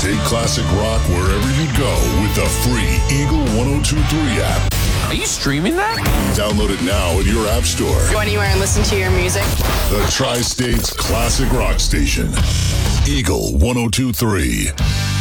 Take classic rock wherever you go with the free Eagle 1023 app. Are you streaming that? Download it now at your app store. Go anywhere and listen to your music. The Tri-State's classic rock station. Eagle 1023.